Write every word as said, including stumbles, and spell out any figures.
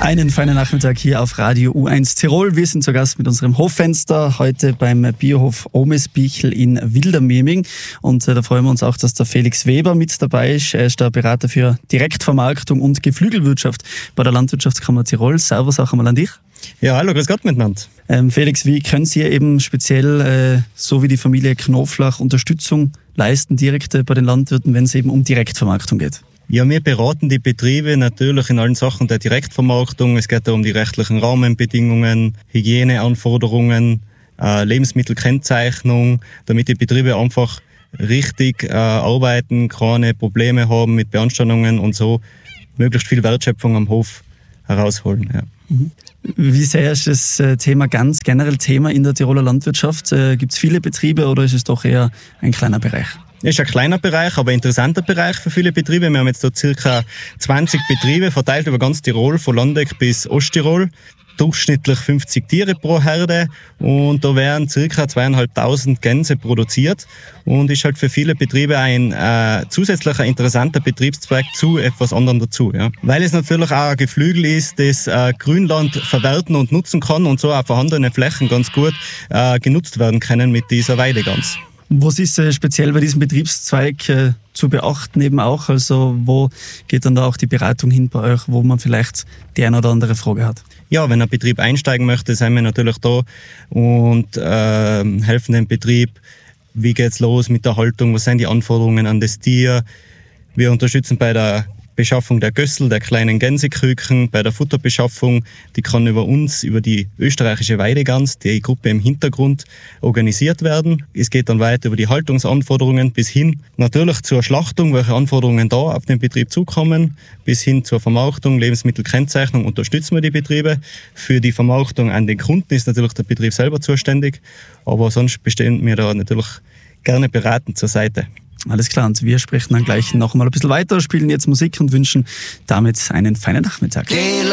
Einen feinen Nachmittag hier auf Radio U eins Tirol. Wir sind zu Gast mit unserem Hoffenster heute beim Biohof Omesbichl in Wildermeming. Und äh, da freuen wir uns auch, dass der Felix Weber mit dabei ist. Er ist der Berater für Direktvermarktung und Geflügelwirtschaft bei der Landwirtschaftskammer Tirol. Servus auch einmal an dich. Ja, hallo, grüß Gott miteinander. Ähm, Felix, wie können Sie eben speziell, äh, so wie die Familie Knoflach, Unterstützung leisten direkt äh, bei den Landwirten, wenn es eben um Direktvermarktung geht? Ja, wir beraten die Betriebe natürlich in allen Sachen der Direktvermarktung. Es geht da um die rechtlichen Rahmenbedingungen, Hygieneanforderungen, äh, Lebensmittelkennzeichnung, damit die Betriebe einfach richtig äh, arbeiten, keine Probleme haben mit Beanstandungen und so möglichst viel Wertschöpfung am Hof herausholen. Ja. Mhm. Wie sehr ist das Thema ganz generell Thema in der Tiroler Landwirtschaft? Gibt es viele Betriebe oder ist es doch eher ein kleiner Bereich? Es ist ein kleiner Bereich, aber ein interessanter Bereich für viele Betriebe. Wir haben jetzt da circa zwanzig Betriebe verteilt über ganz Tirol, von Landeck bis Osttirol. Durchschnittlich fünfzig Tiere pro Herde und da werden circa zweieinhalbtausend Gänse produziert und ist halt für viele Betriebe ein äh, zusätzlicher interessanter Betriebszweig zu etwas anderem dazu. Ja. Weil es natürlich auch ein Geflügel ist, das äh, Grünland verwerten und nutzen kann und so auch vorhandene Flächen ganz gut äh, genutzt werden können mit dieser Weidegans. Was ist äh, speziell bei diesem Betriebszweig äh, zu beachten eben auch? Also wo geht dann da auch die Beratung hin bei euch, wo man vielleicht die eine oder andere Frage hat? Ja, wenn ein Betrieb einsteigen möchte, sind wir natürlich da und äh, helfen dem Betrieb. Wie geht's los mit der Haltung? Was sind die Anforderungen an das Tier? Wir unterstützen bei der Beschaffung der Gössel, der kleinen Gänseküken, bei der Futterbeschaffung. Die kann über uns, über die österreichische Weidegans, die Gruppe im Hintergrund, organisiert werden. Es geht dann weiter über die Haltungsanforderungen bis hin natürlich zur Schlachtung, welche Anforderungen da auf den Betrieb zukommen, bis hin zur Vermarktung, Lebensmittelkennzeichnung unterstützen wir die Betriebe. Für die Vermarktung an den Kunden ist natürlich der Betrieb selber zuständig, aber sonst stehen wir da natürlich gerne beratend zur Seite. Alles klar, und wir sprechen dann gleich noch mal ein bisschen weiter, spielen jetzt Musik und wünschen damit einen feinen Nachmittag.